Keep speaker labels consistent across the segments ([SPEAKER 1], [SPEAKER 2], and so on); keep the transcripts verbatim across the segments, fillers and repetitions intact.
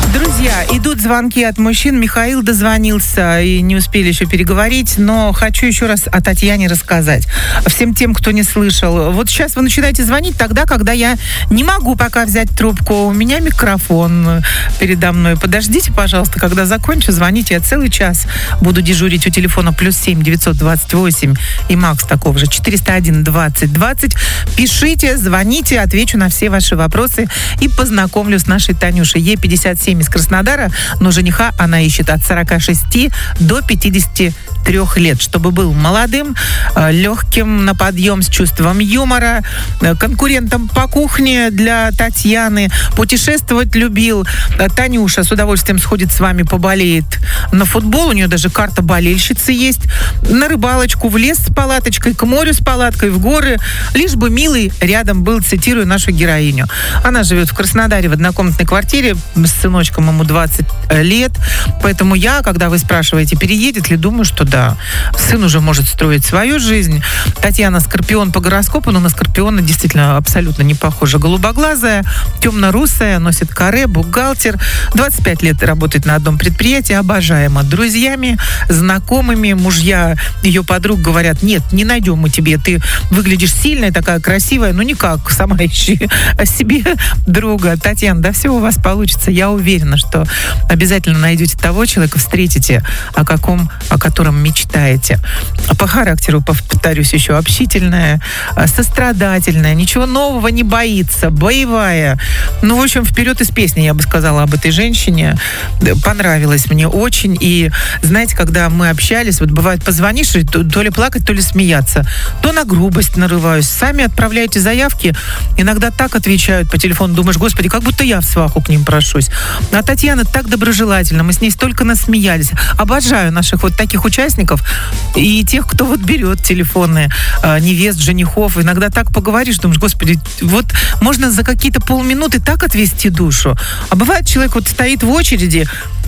[SPEAKER 1] Друзья, идут звонки от мужчин. Михаил дозвонился и не успели еще переговорить, но хочу еще раз о Татьяне рассказать. Всем тем, кто не слышал. Вот сейчас вы начинаете звонить тогда, когда я не могу пока взять трубку. У меня микрофон передо мной. Подождите, пожалуйста, когда закончу, звоните. Я целый час буду дежурить у телефона плюс семь девятьсот двадцать восемь и Макс такого же четыреста один двадцать двадцать. Пишите, звоните, отвечу на все ваши вопросы и познакомлю с нашей Танюшей. Ей пятьдесят семь из Краснодара, но жениха она ищет от сорока шести до пятидесяти трёх лет, чтобы был молодым, легким на подъем, с чувством юмора, конкурентом по кухне для Татьяны, путешествовать любил. Танюша с удовольствием сходит с вами, поболеет на футбол, у нее даже карта болельщицы есть, на рыбалочку, в лес с палаточкой, к морю с палаткой, в горы, лишь бы милый рядом был, цитирую нашу героиню. Она живет в Краснодаре в однокомнатной квартире с сыночком, ему двадцать лет, поэтому я, когда вы спрашиваете, переедет ли, думаю, что да. Сын уже может строить свою жизнь. Татьяна Скорпион по гороскопу, но на Скорпиона действительно абсолютно не похожа. Голубоглазая, темно-русая, носит каре, бухгалтер. двадцать пять лет работает на одном предприятии, обожаема друзьями, знакомыми. Мужья ее подруг говорят: нет, не найдем мы тебе. Ты выглядишь сильная, такая красивая. Ну никак, сама ищи себе друга. Татьяна, да все у вас получится. Я уверена, что обязательно найдете того человека, встретите, о каком, о котором мечтаете. По характеру, повторюсь, еще общительная, сострадательная, ничего нового не боится, боевая. Ну, в общем, вперед из песни, я бы сказала, об этой женщине. Понравилось мне очень. И, знаете, когда мы общались, вот бывает, позвонишь, и то, то ли плакать, то ли смеяться, то на грубость нарываюсь. Сами отправляете заявки, иногда так отвечают по телефону, думаешь: господи, как будто я в сваху к ним прошусь. А Татьяна так доброжелательна, мы с ней столько насмеялись. Обожаю наших вот таких участников и тех, кто вот берет телефоны э, невест, женихов. Иногда так поговоришь, думаешь: господи, вот можно за какие-то полминуты так отвести душу. А бывает, человек вот стоит в очереди,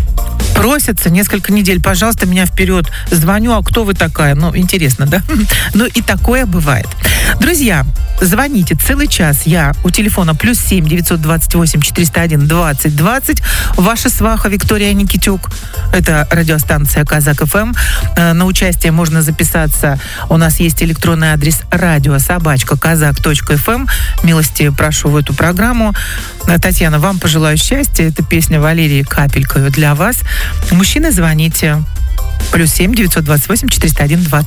[SPEAKER 1] просятся несколько недель: пожалуйста, меня вперед, звоню, а кто вы такая? Ну, интересно, да? Ну, и такое бывает. Друзья, звоните целый час. Я у телефона плюс семь девятьсот двадцать восемь четыреста один двадцать двадцать. Ваша сваха Виктория Никитюк. Это радиостанция Казак эф эм. На участие можно записаться. У нас есть электронный адрес радио собачка казак точка эф эм. Милости прошу в эту программу. Татьяна, вам пожелаю счастья. Это песня Валерии Капелькою для вас. Мужчины, звоните. Плюс семь девятьсот двадцать восемь четыреста один двадцать.